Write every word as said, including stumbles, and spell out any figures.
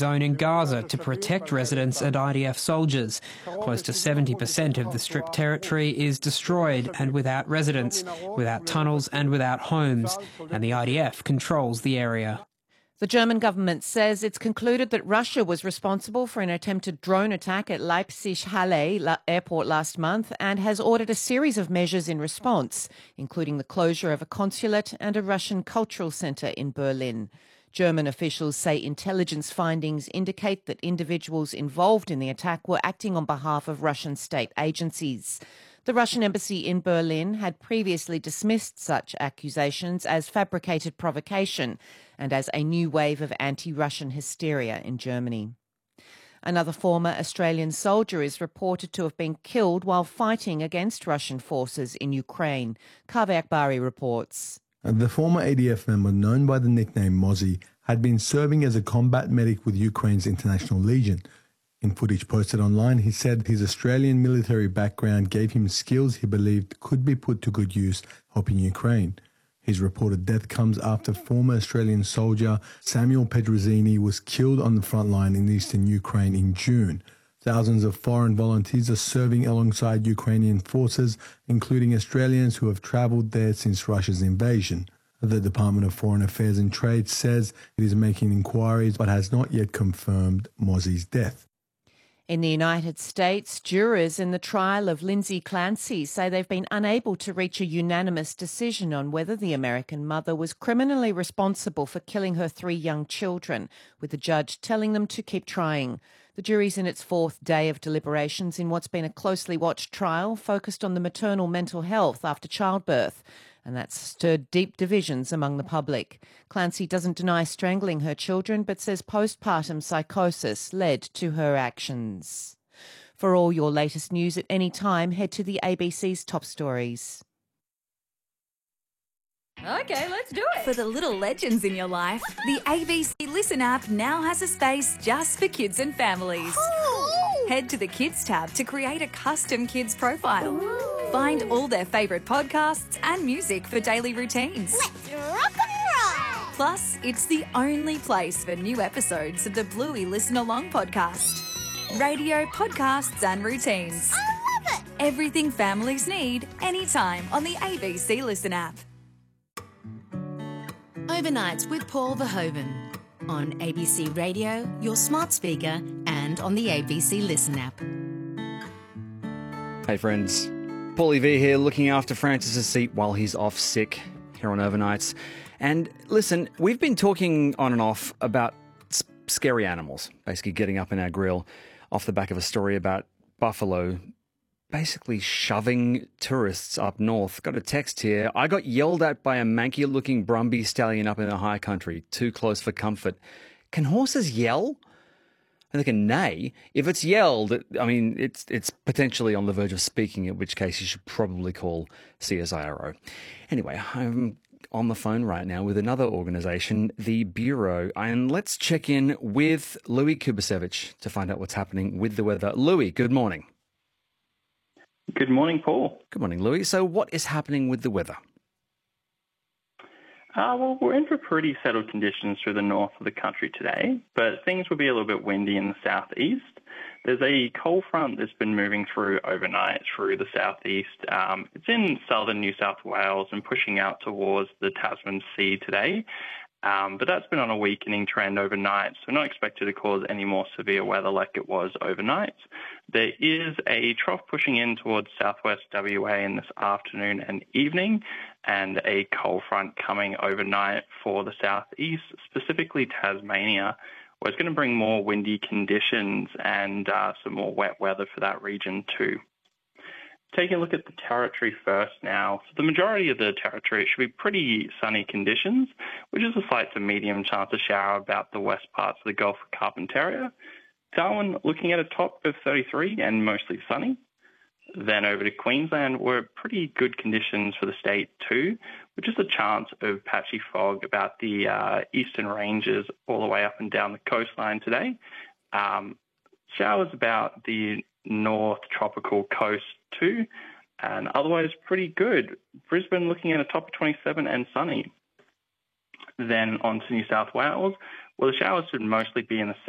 zone in Gaza to protect residents and I D F soldiers. Close to seventy percent of the Strip territory is destroyed and without residents, without tunnels and without homes, and the I D F controls the area. The German government says it's concluded that Russia was responsible for an attempted drone attack at Leipzig-Halle airport last month and has ordered a series of measures in response, including the closure of a consulate and a Russian cultural centre in Berlin. German officials say intelligence findings indicate that individuals involved in the attack were acting on behalf of Russian state agencies. The Russian embassy in Berlin had previously dismissed such accusations as fabricated provocation and as a new wave of anti-Russian hysteria in Germany. Another former Australian soldier is reported to have been killed while fighting against Russian forces in Ukraine. Kaveh Akbari reports. The former A D F member, known by the nickname Mozzie, had been serving as a combat medic with Ukraine's International Legion. In footage posted online, he said his Australian military background gave him skills he believed could be put to good use helping Ukraine. His reported death comes after former Australian soldier Samuel Pedrozzini was killed on the front line in eastern Ukraine in June. Thousands of foreign volunteers are serving alongside Ukrainian forces, including Australians who have travelled there since Russia's invasion. The Department of Foreign Affairs and Trade says it is making inquiries but has not yet confirmed Mozzie's death. In the United States, jurors in the trial of Lindsay Clancy say they've been unable to reach a unanimous decision on whether the American mother was criminally responsible for killing her three young children, with the judge telling them to keep trying. The jury's in its fourth day of deliberations in what's been a closely watched trial focused on the maternal mental health after childbirth, and that's stirred deep divisions among the public. Clancy doesn't deny strangling her children, but says postpartum psychosis led to her actions. For all your latest news at any time, head to the A B C's Top Stories. Okay, let's do it. For the little legends in your life, the A B C Listen app now has a space just for kids and families. Ooh. Head to the Kids tab to create a custom kids profile. Ooh. Find all their favourite podcasts and music for daily routines. Let's rock and roll. Plus, it's the only place for new episodes of the Bluey Listen Along podcast. Radio, podcasts and routines. I love it. Everything families need, anytime on the A B C Listen app. Overnights with Paul Verhoeven on A B C Radio, your smart speaker, and on the A B C Listen app. Hey friends, Paulie V here, looking after Francis's seat while he's off sick here on Overnights. And listen, we've been talking on and off about s- scary animals, basically getting up in our grill off the back of a story about buffalo basically shoving tourists up north. Got a text here. I got yelled at by a manky-looking Brumby stallion up in the high country. Too close for comfort. Can horses yell? And they can neigh. If it's yelled, I mean, it's it's potentially on the verge of speaking, in which case you should probably call C S I R O. Anyway, I'm on the phone right now with another organisation, the Bureau, and let's check in with Louis Kubasevich to find out what's happening with the weather. Louis, good morning. Good morning, Paul. Good morning, Louis. So what is happening with the weather? Uh, well, we're in for pretty settled conditions through the north of the country today, but things will be a little bit windy in the southeast. There's a cold front that's been moving through overnight through the southeast. Um, it's in southern New South Wales and pushing out towards the Tasman Sea today. Um, but that's been on a weakening trend overnight, so not expected to cause any more severe weather like it was overnight. There is a trough pushing in towards southwest W A in this afternoon and evening, and a cold front coming overnight for the southeast, specifically Tasmania, where it's going to bring more windy conditions and uh, some more wet weather for that region too. Taking a look at the territory first now. So the majority of the territory, it should be pretty sunny conditions, which is a slight to medium chance of shower about the west parts of the Gulf of Carpentaria. Darwin looking at a top of thirty-three and mostly sunny. Then over to Queensland, we're pretty good conditions for the state too, with just a chance of patchy fog about the uh, eastern ranges all the way up and down the coastline today. Um, showers about the north tropical coast too, and otherwise pretty good. Brisbane looking at a top of twenty-seven and sunny. Then on to New South Wales. Well, the showers should mostly be in the